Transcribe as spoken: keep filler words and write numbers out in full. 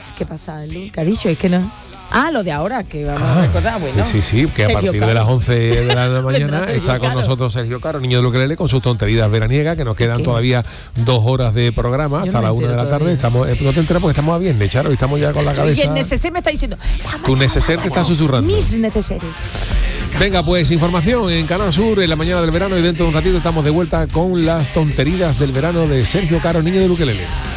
lunes. ¿Qué pasa el lunes? ¿Qué ha dicho? Es que no... Ah, lo de ahora, que vamos ah, a recordar. Bueno, sí, sí, sí, que a partir Caro. de las once de la mañana está con Caro. nosotros Sergio Caro, niño del ukelele, con sus tonterías veraniegas, que nos quedan ¿Qué? todavía dos horas de programa, hasta no la una de la tarde. Todavía. Estamos, eh, no te enteras porque estamos a viernes, Charo, y estamos ya con la cabeza. Y el neceser me está diciendo... Tu neceser te está susurrando. Mis neceseres. Venga, pues información en Canal Sur en la mañana del verano, y dentro de un ratito estamos de vuelta con las tonterías del verano de Sergio Caro, niño del ukelele.